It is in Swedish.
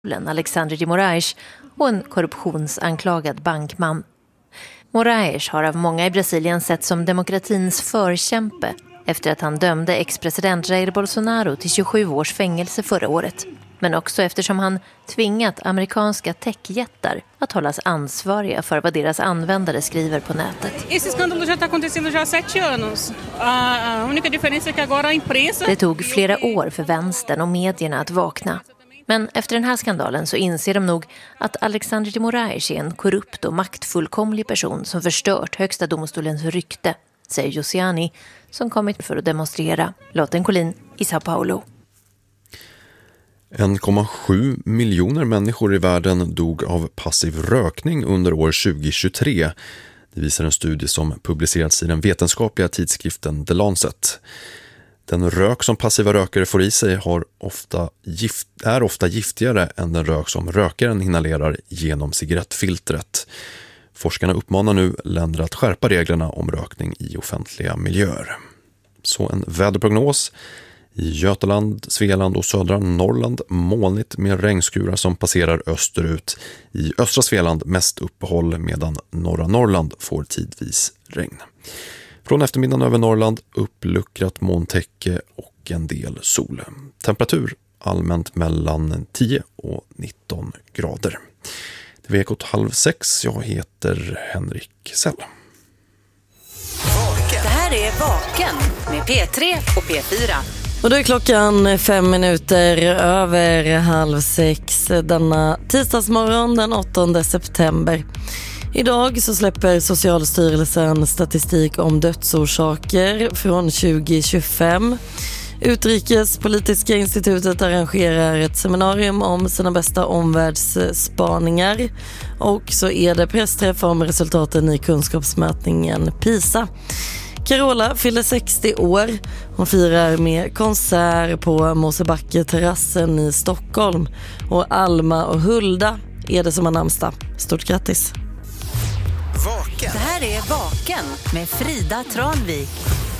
Alexandre de Moraes och en korruptionsanklagad bankman. Moraes har av många i Brasilien sett som demokratins förkämpe efter att han dömde ex-president Jair Bolsonaro till 27 års fängelse förra året. Men också eftersom han tvingat amerikanska techjättar att hållas ansvariga för vad deras användare skriver på nätet. Det tog flera år för vänstern och medierna att vakna. Men efter den här skandalen så inser de nog att Alexandre de Moraes är en korrupt och maktfullkomlig person som förstört högsta domstolens rykte, säger Josiani, som kommit för att demonstrera. Lotten Collin i Sao Paulo. 1,7 miljoner människor i världen dog av passiv rökning under år 2023. Det visar en studie som publicerats i den vetenskapliga tidskriften The Lancet. Den rök som passiva rökare får i sig är ofta giftigare än den rök som rökaren inhalerar genom cigarettfiltret. Forskarna uppmanar nu länder att skärpa reglerna om rökning i offentliga miljöer. Så en väderprognos. I Götaland, Svealand och södra Norrland molnigt med regnskurar som passerar österut. I östra Svealand mest uppehåll medan norra Norrland får tidvis regn. Från eftermiddagen över Norrland uppluckrat molntäcke och en del sol. Temperatur allmänt mellan 10 och 19 grader. Det är 5:30. Jag heter Henrik Sell. Det här är Vaken med P3 och P4. Och då är klockan 5 minuter över 5:30 denna tisdagsmorgon den 8 september. Idag så släpper Socialstyrelsen statistik om dödsorsaker från 2025. Utrikespolitiska institutet arrangerar ett seminarium om sina bästa omvärldsspaningar. Och så är det pressträff om resultaten i kunskapsmätningen PISA. Carola fyller 60 år. Hon firar med konsert på Mosebacke-terrassen i Stockholm. Och Alma och Hulda är det som har namnsdag. Stort grattis! Det här är Vaken med Frida Tranvik.